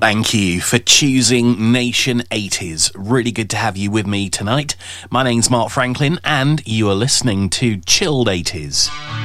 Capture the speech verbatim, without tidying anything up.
Thank you for choosing Nation eighties. Really good to have you with me tonight. My name's Mark Franklin and you are listening to Chilled eighties.